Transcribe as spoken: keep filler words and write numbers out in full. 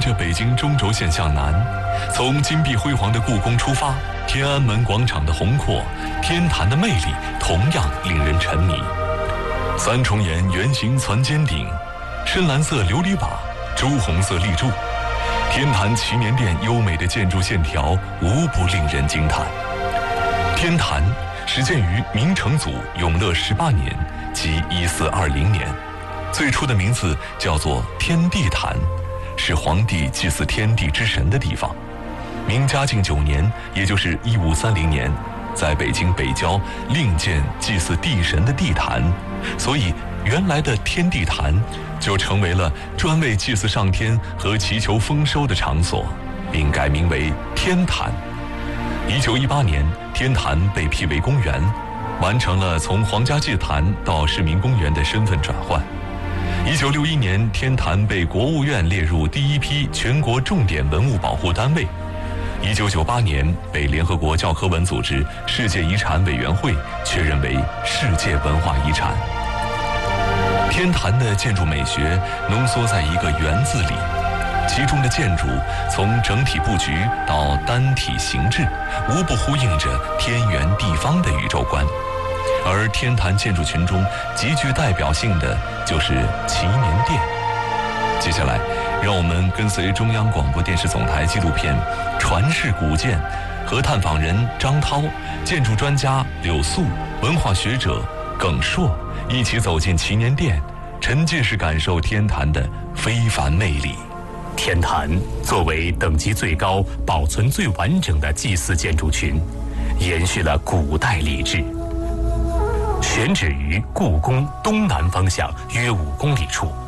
着北京中轴线向南，从金碧辉煌的故宫出发，天安门广场的宏阔，天坛的魅力同样令人沉迷。三重檐圆形攒尖顶，深蓝色琉璃瓦，朱红色立柱，天坛祈年殿优美的建筑线条无不令人惊叹。天坛始建于明成祖永乐十八年，即一四二零年，最初的名字叫做天地坛，是皇帝祭祀天地之神的地方。明嘉靖九年，也就是一五三零年，在北京北郊另建祭祀地神的地坛，所以原来的天地坛就成为了专为祭祀上天和祈求丰收的场所，并改名为天坛。一九一八年，天坛被辟为公园，完成了从皇家祭坛到市民公园的身份转换。一九六一年，天坛被国务院列入第一批全国重点文物保护单位。一九九八年，被联合国教科文组织世界遗产委员会确认为世界文化遗产。天坛的建筑美学浓缩在一个“园”字里，其中的建筑从整体布局到单体形制，无不呼应着天圆地方的宇宙观。而天坛建筑群中极具代表性的就是祈年殿。接下来，让我们跟随中央广播电视总台纪录片《传世古建》和探访人张涛、建筑专家柳素、文化学者耿硕一起走进祈年殿，沉浸式感受天坛的非凡魅力。 天坛作为等级最高、保存最完整的祭祀建筑群，延续了古代礼制。选址于故宫东南方向约五公里处，